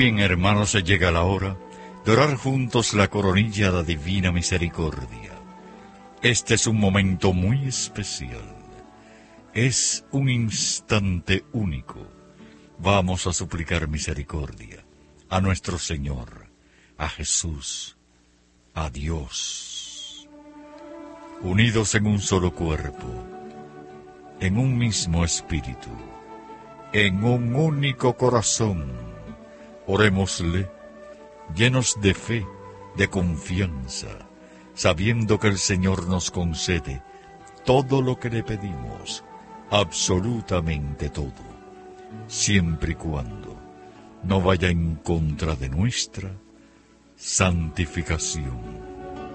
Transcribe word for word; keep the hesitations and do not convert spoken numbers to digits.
bien, hermanos, se llega la hora de orar juntos la coronilla de la Divina Misericordia. Este es un momento muy especial. Es un instante único. Vamos a suplicar misericordia a nuestro Señor, a Jesús, a Dios. Unidos en un solo cuerpo, en un mismo espíritu, en un único corazón, orémosle, llenos de fe, de confianza, sabiendo que el Señor nos concede todo lo que le pedimos, absolutamente todo, siempre y cuando no vaya en contra de nuestra santificación.